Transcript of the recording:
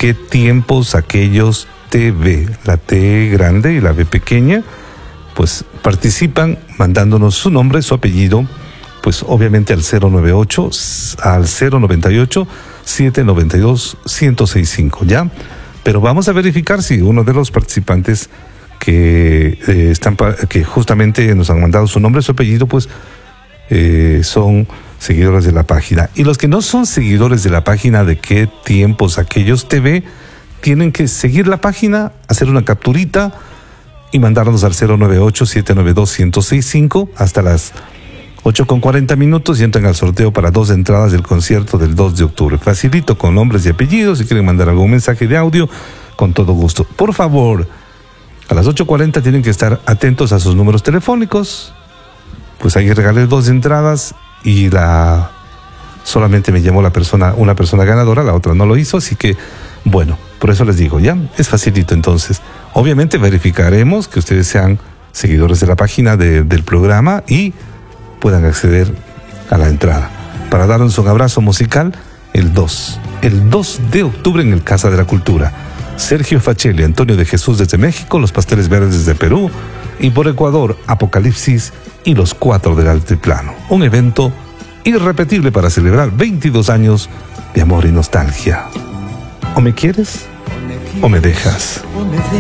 ¿Qué tiempos aquellos TV? La T grande y la B pequeña, pues participan mandándonos su nombre, su apellido, pues obviamente al 098-792-1065, ¿ya? Pero vamos a verificar si uno de los participantes que justamente nos han mandado su nombre, su apellido, pues son seguidores de la página. Y los que no son seguidores de la página de ¿Qué tiempos aquellos TV? Tienen que seguir la página, hacer una capturita y mandarnos al 098-792-1065 hasta las 8:40 y entran al sorteo para 2 entradas del concierto del 2 de octubre. Facilito, con nombres y apellidos. Si quieren mandar algún mensaje de audio, con todo gusto. Por favor, a las 8:40 tienen que estar atentos a sus números telefónicos. Pues ahí regalé 2 entradas y solamente me llamó una persona ganadora, la otra no lo hizo, así que bueno, por eso les digo, ya, es facilito. Entonces, obviamente verificaremos que ustedes sean seguidores de la página del programa y puedan acceder a la entrada para darnos un abrazo musical el 2 de octubre en el Casa de la Cultura. Sergio Facelli, Antonio de Jesús desde México, Los Pasteles Verdes desde Perú y por Ecuador, Apocalipsis y Los Cuatro del Altiplano. Un evento irrepetible para celebrar 22 años de amor y nostalgia. ¿O me quieres o me dejas?